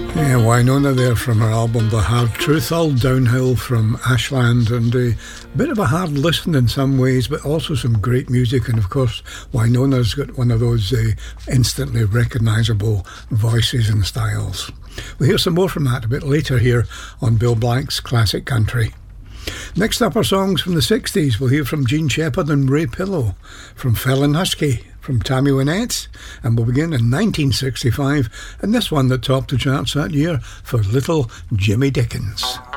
Yeah, Wynonna there from her album The Hard Truth, all downhill from Ashland, and a bit of a hard listen in some ways, but also some great music. And of course, Wynonna's got one of those instantly recognisable voices and styles. We'll hear some more from that a bit later here on Bill Black's Classic Country. Next up are songs from the 60s. We'll hear from Gene Shepherd and Ray Pillow, from Felon Husky, from Tammy Wynette, and we'll begin in 1965, and this one that topped the charts that year for Little Jimmy Dickens.